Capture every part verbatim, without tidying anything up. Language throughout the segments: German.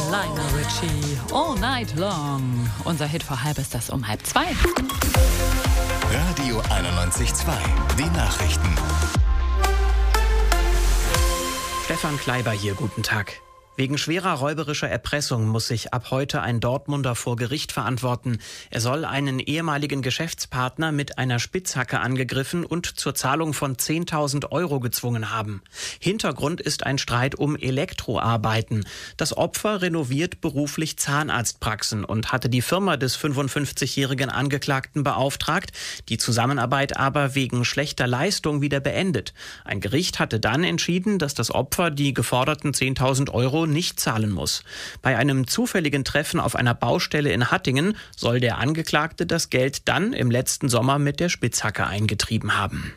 Lionel Richie, All Night Long. Unser Hit vor halb ist das um halb zwei. Radio einundneunzig Komma zwei, die Nachrichten. Stefan Kleiber hier, guten Tag. Wegen schwerer räuberischer Erpressung muss sich ab heute ein Dortmunder vor Gericht verantworten. Er soll einen ehemaligen Geschäftspartner mit einer Spitzhacke angegriffen und zur Zahlung von zehntausend Euro gezwungen haben. Hintergrund ist ein Streit um Elektroarbeiten. Das Opfer renoviert beruflich Zahnarztpraxen und hatte die Firma des fünfundfünfzigjährigen Angeklagten beauftragt, die Zusammenarbeit aber wegen schlechter Leistung wieder beendet. Ein Gericht hatte dann entschieden, dass das Opfer die geforderten zehntausend Euro nicht zahlen muss. Bei einem zufälligen Treffen auf einer Baustelle in Hattingen soll der Angeklagte das Geld dann im letzten Sommer mit der Spitzhacke eingetrieben haben.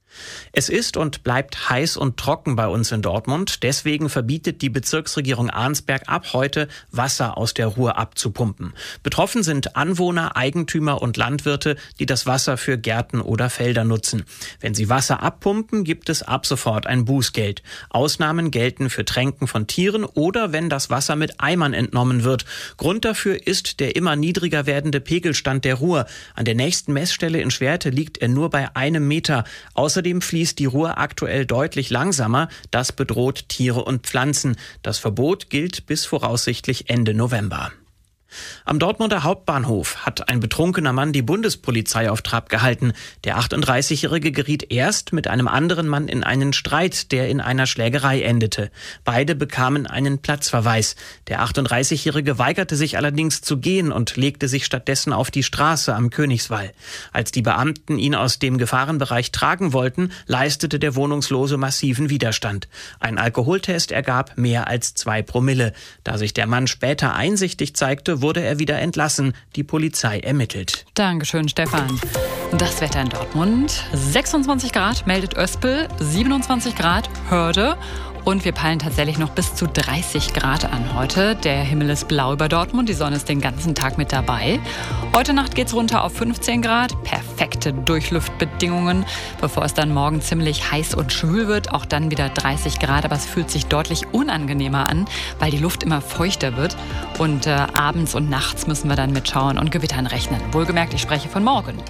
Es ist und bleibt heiß und trocken bei uns in Dortmund. Deswegen verbietet die Bezirksregierung Arnsberg ab heute, Wasser aus der Ruhr abzupumpen. Betroffen sind Anwohner, Eigentümer und Landwirte, die das Wasser für Gärten oder Felder nutzen. Wenn sie Wasser abpumpen, gibt es ab sofort ein Bußgeld. Ausnahmen gelten für Tränken von Tieren oder wenn das Wasser mit Eimern entnommen wird. Grund dafür ist der immer niedriger werdende Pegelstand der Ruhr. An der nächsten Messstelle in Schwerte liegt er nur bei einem Meter. Außerdem fließt die Ruhr aktuell deutlich langsamer. Das bedroht Tiere und Pflanzen. Das Verbot gilt bis voraussichtlich Ende November. Am Dortmunder Hauptbahnhof hat ein betrunkener Mann die Bundespolizei auf Trab gehalten. Der achtunddreißigjährige geriet erst mit einem anderen Mann in einen Streit, der in einer Schlägerei endete. Beide bekamen einen Platzverweis. Der achtunddreißigjährige weigerte sich allerdings zu gehen und legte sich stattdessen auf die Straße am Königswall. Als die Beamten ihn aus dem Gefahrenbereich tragen wollten, leistete der Wohnungslose massiven Widerstand. Ein Alkoholtest ergab mehr als zwei Promille. Da sich der Mann später einsichtig zeigte, wurde er wieder entlassen. Die Polizei ermittelt. Dankeschön, Stefan. Das Wetter in Dortmund. sechsundzwanzig Grad meldet Öspel, siebenundzwanzig Grad Hörde. Und wir peilen tatsächlich noch bis zu dreißig Grad an heute. Der Himmel ist blau über Dortmund, die Sonne ist den ganzen Tag mit dabei. Heute Nacht geht's runter auf fünfzehn Grad, perfekte Durchlüftbedingungen, bevor es dann morgen ziemlich heiß und schwül wird. Auch dann wieder dreißig Grad, aber es fühlt sich deutlich unangenehmer an, weil die Luft immer feuchter wird. Und äh, abends und nachts müssen wir dann mit Schauern und Gewittern rechnen. Wohlgemerkt, ich spreche von morgen.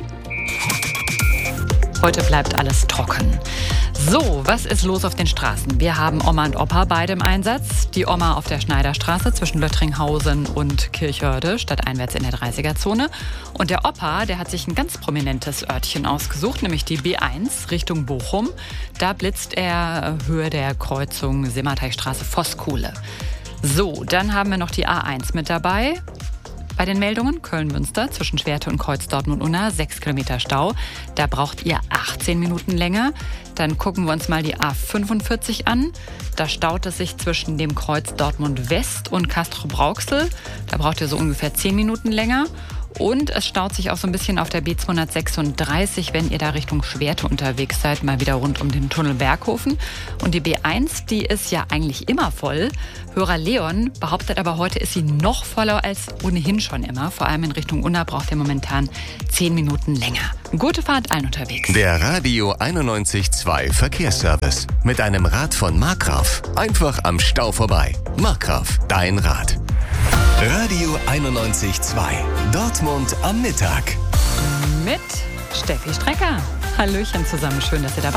Heute bleibt alles trocken. So, was ist los auf den Straßen? Wir haben Oma und Opa beide im Einsatz. Die Oma auf der Schneiderstraße zwischen Löttringhausen und Kirchhörde, stadteinwärts in der dreißiger-Zone. Und der Opa, der hat sich ein ganz prominentes Örtchen ausgesucht, nämlich die B eins Richtung Bochum. Da blitzt er Höhe der Kreuzung Simmerteichstraße-Voskuhle. So, dann haben wir noch die A eins mit dabei. Bei den Meldungen Köln-Münster zwischen Schwerte und Kreuz Dortmund-Unna, sechs Kilometer Stau. Da braucht ihr achtzehn Minuten länger. Dann gucken wir uns mal die A fünfundvierzig an. Da staut es sich zwischen dem Kreuz Dortmund-West und Castrop-Rauxel. Da braucht ihr so ungefähr zehn Minuten länger. Und es staut sich auch so ein bisschen auf der B zweihundertsechsunddreißig, wenn ihr da Richtung Schwerte unterwegs seid, mal wieder rund um den Tunnel Berghofen. Und die B eins, die ist ja eigentlich immer voll. Hörer Leon behauptet aber, heute ist sie noch voller als ohnehin schon immer. Vor allem in Richtung Unna braucht ihr momentan zehn Minuten länger. Gute Fahrt allen unterwegs. Der Radio einundneunzig Komma zwei Verkehrsservice. Mit einem Rad von Markgraf. Einfach am Stau vorbei. Markgraf, dein Rad. Radio einundneunzig Komma zwei. Dortmund am Mittag. Mit Steffi Strecker. Hallöchen zusammen, schön, dass ihr dabei seid.